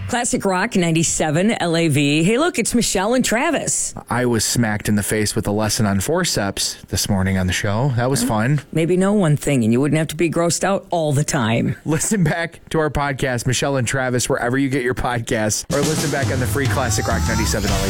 Classic Rock 97 LAV. Hey, look, it's Michelle and Travis. I was smacked in the face with a lesson on forceps this morning on the show. That was fun. Maybe know one thing and you wouldn't have to be grossed out all the time. Listen back to our podcast, Michelle and Travis, wherever you get your podcasts, or listen back on the free Classic Rock 97 LA